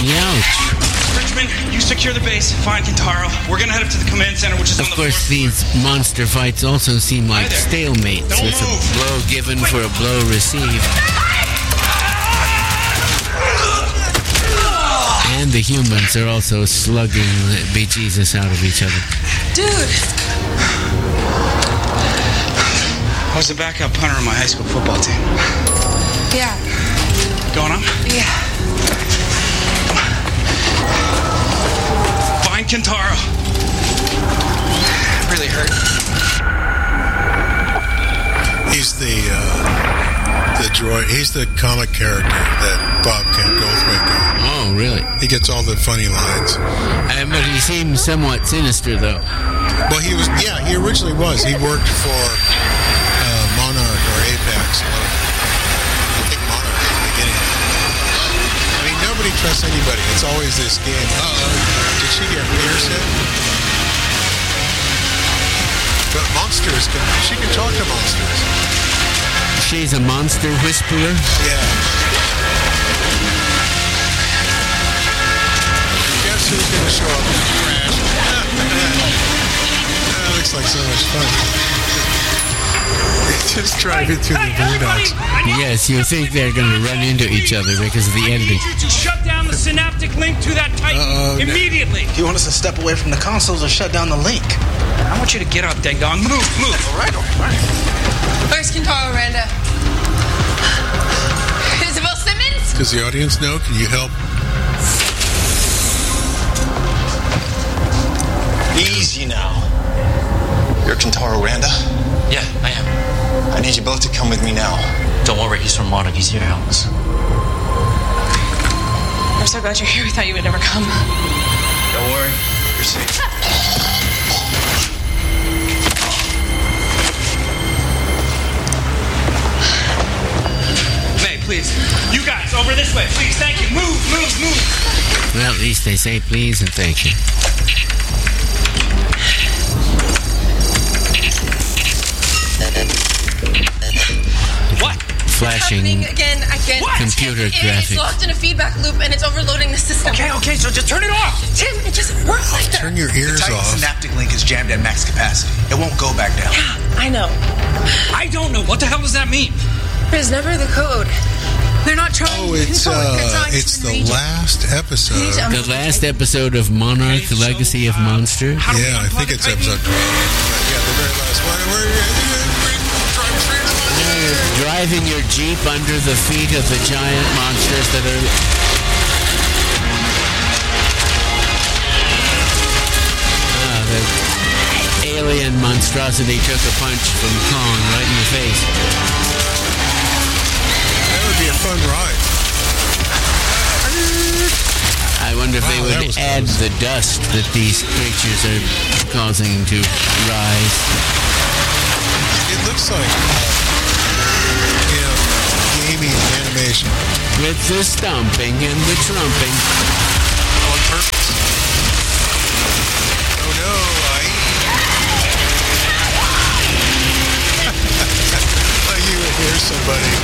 Youch. Richmond, you secure the base. Find Kintaro. We're gonna head up to the command center, which is on the Of course, fourth these monster fights also seem like Hi there. stalemates, Don't with move. a blow given for a blow received. And the humans are also slugging the bejesus out of each other. Dude! I was the backup punter on my high school football team. Yeah. Going on? Yeah. Find Kintaro. Really hurt. He's the droid. He's the comic character that Bobcat Goldthwait got. Oh, really? He gets all the funny lines. But he seems somewhat sinister, though. Well, he originally was. He worked for Monarch or Apex. I think Monarch at the beginning. I mean, nobody trusts anybody. It's always this game. Did she get pierced? But monsters she can talk to monsters. She's a monster whisperer? Yeah. Guess who's going to show up in the crash? That looks like so much fun. Just driving through the boondocks. Yes, you think they're going to run into each other because of the I ending. need you to shut down the synaptic link to that Titan immediately. You want us to step away from the consoles or shut down the link? I want you to get up, Ding Dong. Move. All right. Where's Kintaro, Randa? Isabel Simmons? Does the audience know? Can you help? Easy now. You're Kintaro Randa? Yeah, I am. I need you both to come with me now. Don't worry, he's from Monarch. He's here to help us. I'm so glad you're here. We thought you would never come. Don't worry. You're safe. May, please. You guys, over this way, please. Thank you. Move. Well, at least they say please and thank you. What? Flashing. Happening again. I can't. Computer It's graphics. locked in a feedback loop and it's overloading the system. Okay, so just turn it off. Tim, it just works like that. Turn your ears Titan off. synaptic link is jammed at max capacity. It won't go back down. I know. I don't know. What the hell does that mean? There's never the code. They're not trying Oh, to it's control it. They're trying it's to the enrage it. last episode. The last episode of Monarch, Okay, so, Legacy of Monsters. How do we Yeah, I unplug think the it's Titan? episode 12. But yeah, the very last one. Where are you? Driving your Jeep under the feet of the giant monsters that are... The alien monstrosity took a punch from Kong right in the face. That would be a fun ride. I wonder if they Wow, that would was add close. the dust that these creatures are causing to rise. It looks like, gaming animation. With the stomping and the trumping. On purpose. Oh no, you would hear somebody